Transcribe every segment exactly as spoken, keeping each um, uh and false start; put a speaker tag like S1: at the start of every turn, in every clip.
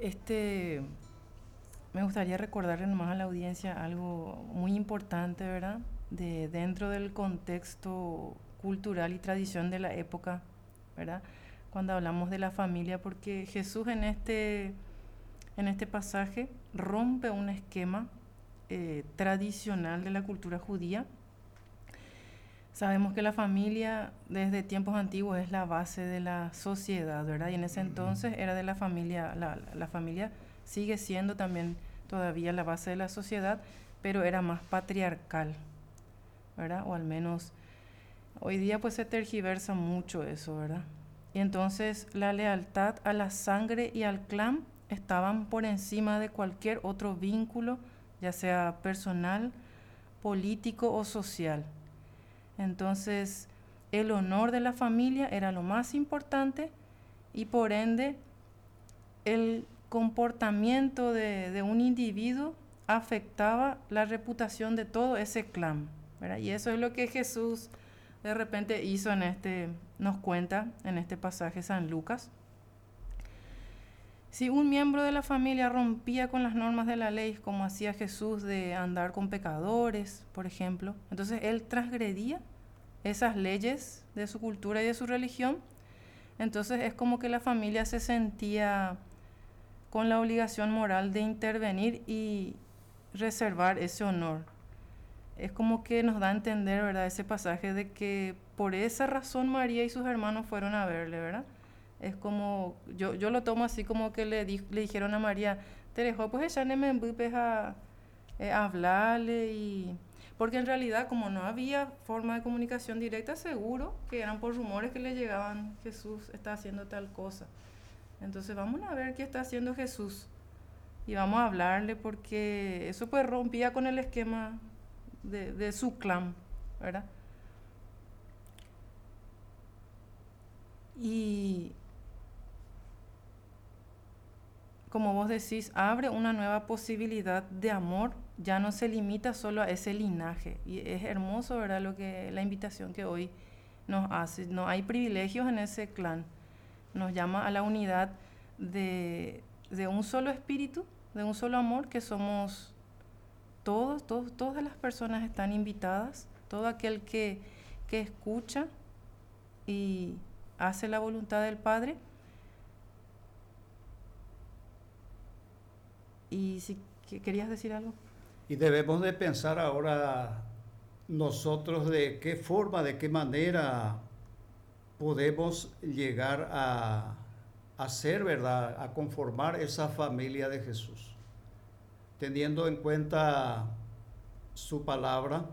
S1: Este, me gustaría recordarle nomás a la audiencia algo muy importante, ¿verdad? De dentro del contexto cultural y tradición de la época, ¿verdad? Cuando hablamos de la familia, porque Jesús en este, en este pasaje rompe un esquema eh, tradicional de la cultura judía. Sabemos que la familia desde tiempos antiguos es la base de la sociedad, ¿verdad? Y en ese entonces era de la familia, la, la familia sigue siendo también todavía la base de la sociedad, pero era más patriarcal, ¿verdad? O al menos hoy día pues se tergiversa mucho eso, ¿verdad? Y entonces la lealtad a la sangre y al clan estaban por encima de cualquier otro vínculo, ya sea personal, político o social. Entonces, el honor de la familia era lo más importante y por ende el comportamiento de, de un individuo afectaba la reputación de todo ese clan, ¿verdad? Y eso es lo que Jesús de repente hizo en este, nos cuenta en este pasaje San Lucas. Si un miembro de la familia rompía con las normas de la ley, como hacía Jesús de andar con pecadores, por ejemplo, entonces él transgredía esas leyes de su cultura y de su religión. Entonces es como que la familia se sentía con la obligación moral de intervenir y reservar ese honor. Es como que nos da a entender, ¿verdad?, ese pasaje de que por esa razón María y sus hermanos fueron a verle, ¿verdad? Es como, yo, yo lo tomo así como que le, di, le dijeron a María, te dejó pues ella no me empupes a eh, hablarle y... Porque en realidad como no había forma de comunicación directa, seguro que eran por rumores que le llegaban, Jesús está haciendo tal cosa. Entonces vamos a ver qué está haciendo Jesús y vamos a hablarle porque eso pues rompía con el esquema de, de su clan, ¿verdad? Y como vos decís, abre una nueva posibilidad de amor, ya no se limita solo a ese linaje. Y es hermoso, ¿verdad?, lo que la invitación que hoy nos hace. No hay privilegios en ese clan. Nos llama a la unidad de, de un solo espíritu, de un solo amor, que somos todos, todos, todas las personas están invitadas, todo aquel que, que escucha y hace la voluntad del Padre. Y si querías decir algo.
S2: Y debemos de pensar ahora nosotros de qué forma, de qué manera podemos llegar a, a ser, ¿verdad?, a conformar esa familia de Jesús, teniendo en cuenta su palabra,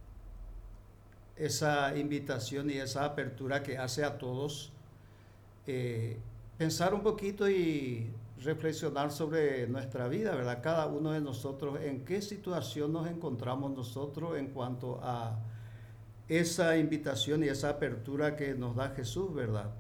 S2: esa invitación y esa apertura que hace a todos. Eh, pensar un poquito y reflexionar sobre nuestra vida, ¿verdad? Cada uno de nosotros, en qué situación nos encontramos nosotros en cuanto a esa invitación y esa apertura que nos da Jesús, ¿verdad?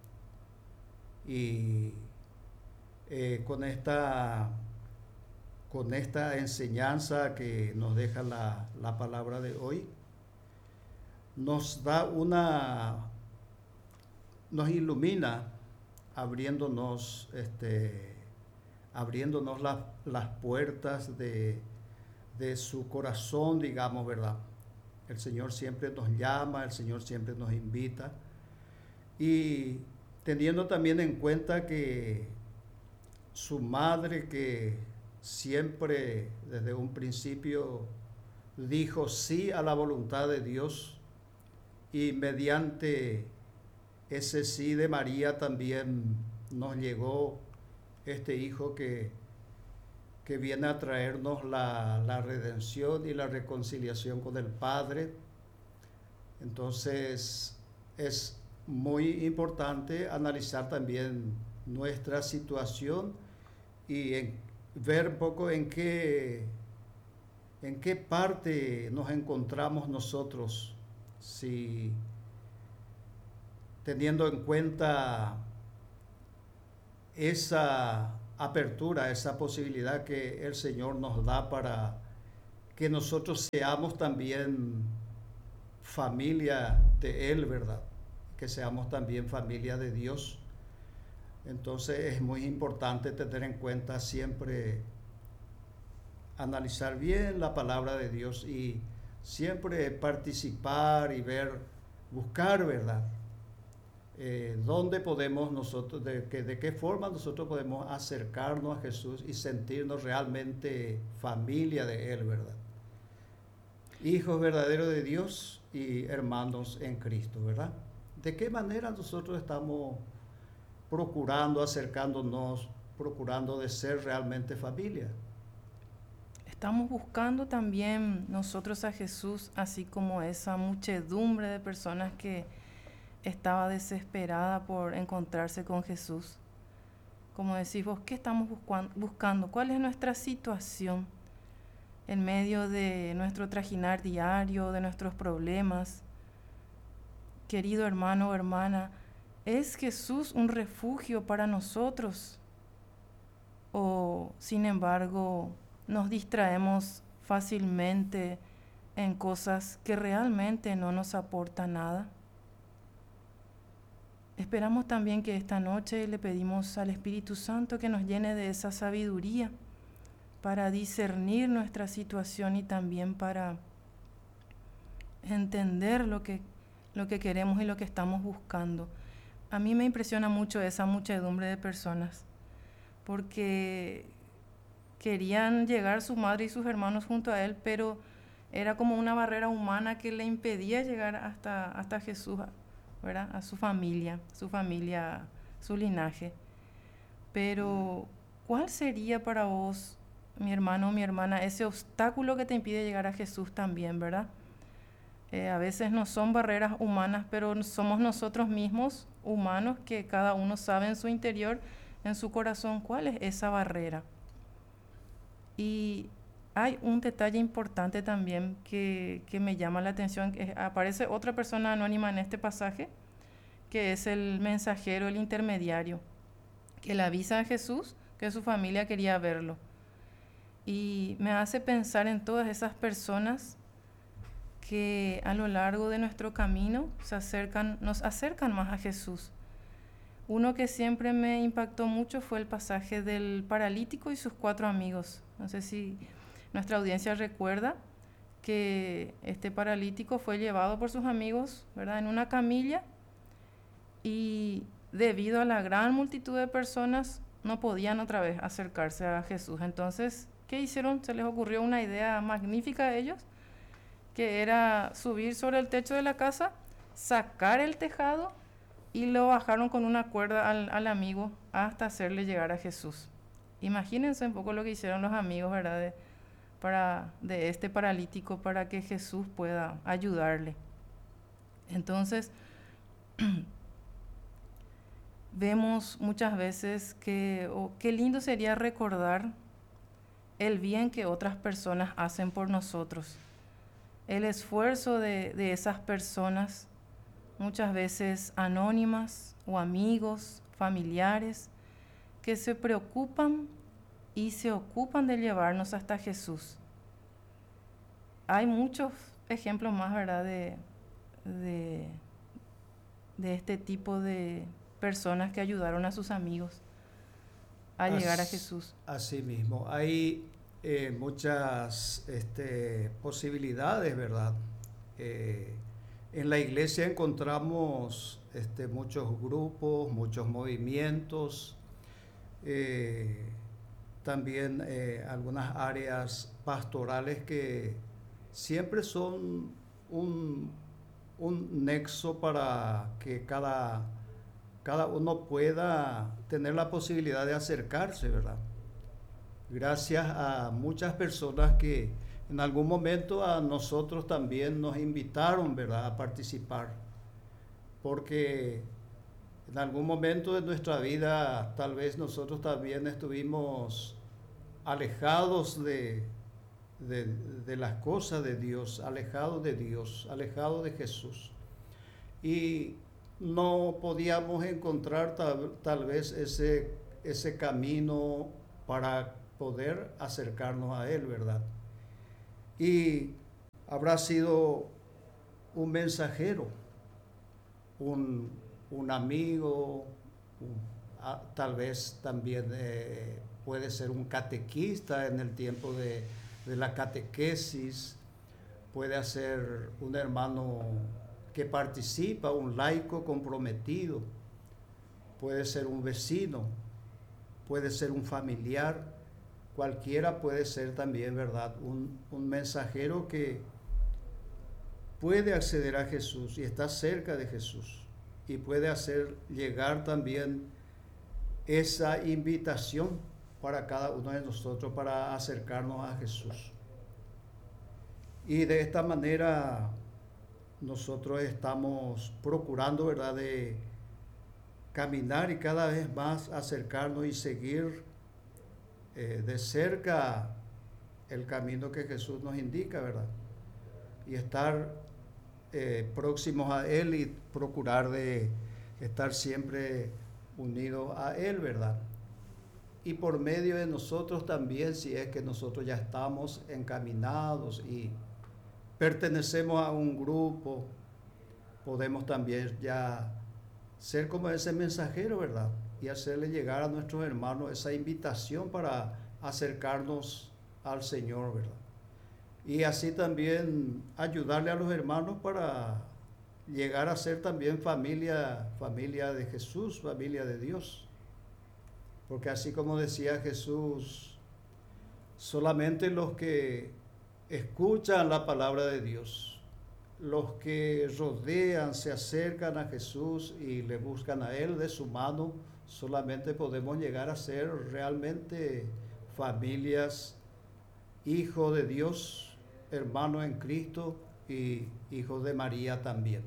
S2: Y eh, con esta con esta enseñanza que nos deja la, la palabra de hoy, nos da una, nos ilumina abriéndonos, este, abriéndonos las, las puertas de, de su corazón, digamos, ¿verdad? El Señor siempre nos llama, el Señor siempre nos invita. Y teniendo también en cuenta que su madre, que siempre desde un principio dijo sí a la voluntad de Dios, y mediante ese sí de María también nos llegó este Hijo que, que viene a traernos la, la redención y la reconciliación con el Padre. Entonces es muy importante analizar también nuestra situación y en, ver un poco en qué, en qué parte nos encontramos nosotros, si teniendo en cuenta esa apertura, esa posibilidad que el Señor nos da para que nosotros seamos también familia de Él, ¿verdad? Que seamos también familia de Dios. Entonces es muy importante tener en cuenta siempre analizar bien la palabra de Dios y siempre participar y ver, buscar, ¿verdad? Eh, ¿Dónde podemos nosotros, de, que, de qué forma nosotros podemos acercarnos a Jesús y sentirnos realmente familia de Él, ¿verdad? Hijos verdaderos de Dios y hermanos en Cristo, ¿verdad? ¿De qué manera nosotros estamos procurando, acercándonos, procurando de ser realmente familia?
S1: Estamos buscando también nosotros a Jesús, así como esa muchedumbre de personas que estaba desesperada por encontrarse con Jesús. Como decís vos, ¿qué estamos buscando? ¿Cuál es nuestra situación en medio de nuestro trajinar diario, de nuestros problemas? Querido hermano o hermana, ¿es Jesús un refugio para nosotros? ¿O, sin embargo, nos distraemos fácilmente en cosas que realmente no nos aportan nada? Esperamos también que esta noche le pedimos al Espíritu Santo que nos llene de esa sabiduría para discernir nuestra situación y también para entender lo que, lo que queremos y lo que estamos buscando. A mí me impresiona mucho esa muchedumbre de personas, porque querían llegar su madre y sus hermanos junto a él, pero era como una barrera humana que le impedía llegar hasta, hasta Jesús, ¿verdad? A su familia, su familia, su linaje. Pero, ¿cuál sería para vos, mi hermano o mi hermana, ese obstáculo que te impide llegar a Jesús también, ¿verdad? Eh, a veces no son barreras humanas, pero somos nosotros mismos, humanos, que cada uno sabe en su interior, en su corazón, cuál es esa barrera. Y hay un detalle importante también que, que me llama la atención. Que aparece otra persona anónima en este pasaje, que es el mensajero, el intermediario, que le avisa a Jesús que su familia quería verlo. Y me hace pensar en todas esas personas que a lo largo de nuestro camino se acercan, nos acercan más a Jesús. Uno que siempre me impactó mucho fue el pasaje del paralítico y sus cuatro amigos. No sé si nuestra audiencia recuerda que este paralítico fue llevado por sus amigos, ¿verdad?, en una camilla, y debido a la gran multitud de personas no podían otra vez acercarse a Jesús. Entonces, ¿qué hicieron? Se les ocurrió una idea magnífica a ellos, que era subir sobre el techo de la casa, sacar el tejado y lo bajaron con una cuerda al, al amigo hasta hacerle llegar a Jesús. Imagínense un poco lo que hicieron los amigos, ¿verdad?, de, para, de este paralítico, para que Jesús pueda ayudarle. Entonces, vemos muchas veces que oh, qué lindo sería recordar el bien que otras personas hacen por nosotros. El esfuerzo de, de esas personas, muchas veces anónimas o amigos, familiares, que se preocupan y se ocupan de llevarnos hasta Jesús. Hay muchos ejemplos más, ¿verdad?, de, de, de este tipo de personas que ayudaron a sus amigos a As, llegar a Jesús.
S2: Así mismo, hay eh, muchas este, posibilidades, ¿verdad? Eh, en la iglesia encontramos este, muchos grupos, muchos movimientos, eh, también eh, algunas áreas pastorales que siempre son un, un nexo para que cada, cada uno pueda tener la posibilidad de acercarse, ¿verdad? Gracias a muchas personas que en algún momento a nosotros también nos invitaron, ¿verdad?, a participar, porque en algún momento de nuestra vida tal vez nosotros también estuvimos alejados de, de, de las cosas de Dios, alejados de Dios, alejados de Jesús. Y no podíamos encontrar tal, tal vez ese, ese camino para poder acercarnos a Él, ¿verdad? Y habrá sido un mensajero, un, un amigo, un, a, tal vez también eh, puede ser un catequista en el tiempo de, de la catequesis, puede ser un hermano que participa, un laico comprometido, puede ser un vecino, puede ser un familiar, cualquiera puede ser también, ¿verdad? Un, un mensajero que puede acceder a Jesús y está cerca de Jesús y puede hacer llegar también esa invitación para cada uno de nosotros para acercarnos a Jesús. Y de esta manera nosotros estamos procurando, ¿verdad?, de caminar y cada vez más acercarnos y seguir eh, de cerca el camino que Jesús nos indica, ¿verdad? Y estar eh, próximos a Él y procurar de estar siempre unidos a Él, ¿verdad? Y por medio de nosotros también, si es que nosotros ya estamos encaminados y pertenecemos a un grupo, podemos también ya ser como ese mensajero, ¿verdad? Y hacerle llegar a nuestros hermanos esa invitación para acercarnos al Señor, ¿verdad? Y así también ayudarle a los hermanos para llegar a ser también familia, familia de Jesús, familia de Dios. Porque así como decía Jesús, solamente los que escuchan la palabra de Dios, los que rodean, se acercan a Jesús y le buscan a Él de su mano, solamente podemos llegar a ser realmente familias, hijos de Dios, hermanos en Cristo y hijos de María también.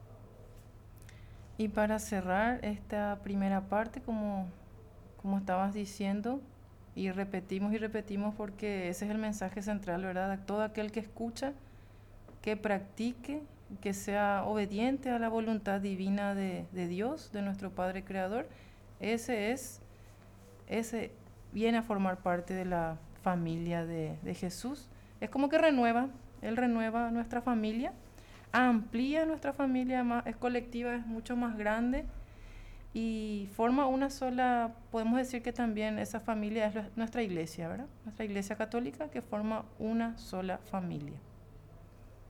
S1: Y para cerrar esta primera parte, como, como estabas diciendo, y repetimos y repetimos porque ese es el mensaje central, ¿verdad? Todo aquel que escucha, que practique, que sea obediente a la voluntad divina de, de Dios, de nuestro Padre Creador, ese es, ese viene a formar parte de la familia de, de Jesús. Es como que renueva, Él renueva nuestra familia, amplía nuestra familia, más, es colectiva, es mucho más grande y forma una sola, podemos decir que también esa familia es nuestra iglesia, ¿verdad? Nuestra iglesia católica que forma una sola familia.